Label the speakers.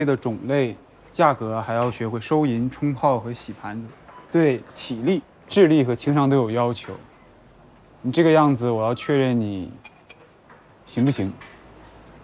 Speaker 1: 的种类、价格，还要学会收银、冲泡和洗盘子，对体力、智力和情商都有要求。你这个样子，我要确认你行不行？